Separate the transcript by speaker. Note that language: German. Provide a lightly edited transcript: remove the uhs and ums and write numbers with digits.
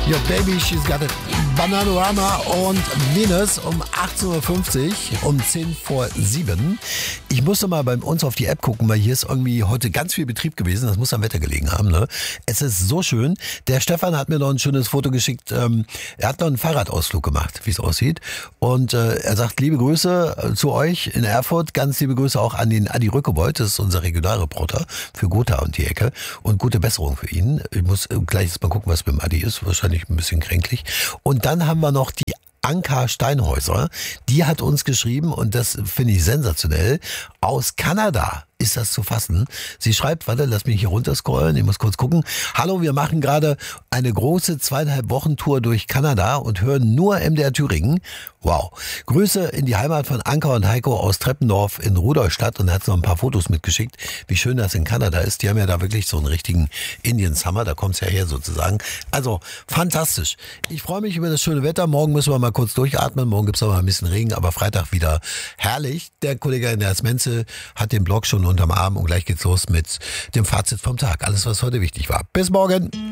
Speaker 1: Your Baby, She's Got It. Bananarama und Venus um 18.50 Uhr, um 10 vor 7. Ich musste mal bei uns auf die App gucken, weil hier ist irgendwie heute ganz viel Betrieb gewesen. Das muss am Wetter gelegen haben, ne? Es ist so schön. Der Stefan hat mir noch ein schönes Foto geschickt. Er hat noch einen Fahrradausflug gemacht, wie es aussieht. Und er sagt, liebe Grüße zu euch in Erfurt. Ganz liebe Grüße auch an den Adi Rückebold. Das ist unser Regionalreporter für Gotha und die Ecke. Und gute Besserung für ihn. Ich muss gleich jetzt mal gucken, was mit dem Adi ist. Wahrscheinlich ein bisschen kränklich. Und dann haben wir noch die Anka Steinhäuser, die hat uns geschrieben und das finde ich sensationell. Aus Kanada ist das zu fassen. Sie schreibt, warte, lass mich hier runterscrollen, ich muss kurz gucken. Hallo, wir machen gerade eine große 2,5 Wochen Tour durch Kanada und hören nur MDR Thüringen. Wow. Grüße in die Heimat von Anka und Heiko aus Treppendorf in Rudolstadt und hat noch ein paar Fotos mitgeschickt, wie schön das in Kanada ist. Die haben ja da wirklich so einen richtigen Indian Summer, da kommt's ja her sozusagen. Also fantastisch. Ich freue mich über das schöne Wetter. Morgen müssen wir mal kurz durchatmen. Morgen gibt's noch mal ein bisschen Regen, aber Freitag wieder herrlich. Der Kollege in der Menze hat den Blog schon unterm Arm und gleich geht's los mit dem Fazit vom Tag. Alles, was heute wichtig war. Bis morgen.